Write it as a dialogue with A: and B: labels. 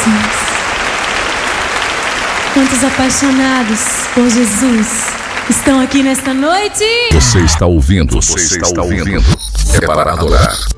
A: Quantos apaixonados por Jesus estão aqui nesta noite?
B: Você está ouvindo. É para adorar.